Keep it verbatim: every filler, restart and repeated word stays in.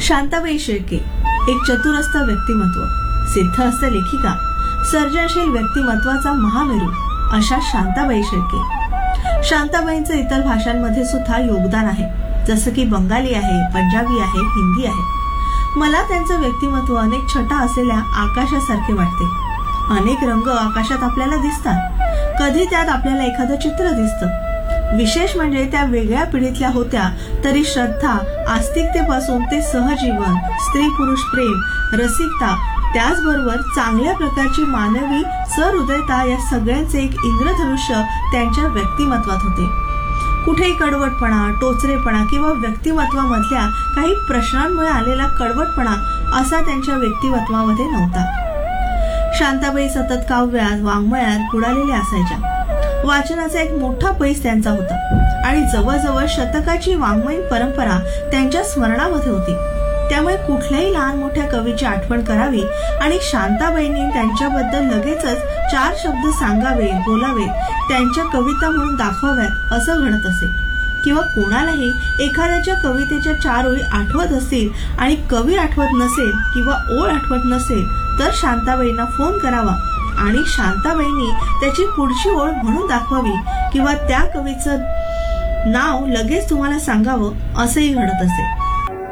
शांताबाई शेळके एक चतुरस्थ व्यक्तिमत्व, सिद्धहस्त लेखिका, सर्जनशील व्यक्तिमत्वाचा महामेरू अशा शांताबाई शेळके. शांताबाईंचं इतर भाषांमध्ये सुद्धा योगदान आहे, जसं की बंगाली आहे, पंजाबी आहे, हिंदी आहे. मला त्यांचं व्यक्तिमत्व अनेक छटा असलेल्या आकाशासारखे वाटते. अनेक रंग आकाशात आपल्याला दिसतात. कधी त्यात आपल्याला एखादं चित्र दिसतं. विशेष म्हणजे त्या वेगळ्या पिढीतल्या होत्या तरी श्रद्धा, आस्तिकतेपासून ते सहजीवन, स्त्री पुरुष प्रेम, रसिकता, त्याचबरोबर चांगल्या प्रकारची मानवी सहृदयता या सगळ्यांचे एक इंद्रधनुष्य त्यांच्या व्यक्तिमत्वात होते. कुठेही कडवटपणा, टोचरेपणा किंवा व्यक्तिमत्वामधल्या काही प्रश्नांमुळे आलेला कडवटपणा असा त्यांच्या व्यक्तिमत्वामध्ये नव्हता. शांताबाई सतत काव्यात, वाङ्मयात बुडालेल्या असायच्या. वाचनाचा एक मोठा पैस त्यांचा होता आणि जवळजवळ शतकाची वाङ्मयीन परंपरा त्यांच्या स्मरणामध्ये होती. त्यामुळे कुठल्याही लहान मोठ्या कवीची आठवण करावी आणि शांताबाईंनी त्यांच्याबद्दल लगेचच चार शब्द सांगावे, बोलावे, त्यांच्या कविता म्हणून दाखवाव्यात असं घडत असे. किंवा कोणालाही एखाद्याच्या कवितेच्या चार ओळी आठवत असतील आणि कवी आठवत नसेल किंवा ओळ आठवत नसेल तर शांताबाईंना फोन करावा आणि शांताबाईंनी त्याची पुढची ओळ म्हणून दाखवावी किंवा त्या कवीचं नाव लगेच तुम्हाला सांगावं असंही घडत असे.